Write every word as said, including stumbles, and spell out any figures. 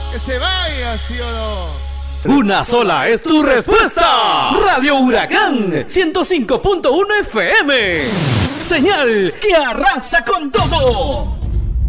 Que se vaya, ¿sí o no? Una sola es tu respuesta. Radio Huracán ciento cinco punto uno F M. Señal que arrasa con todo.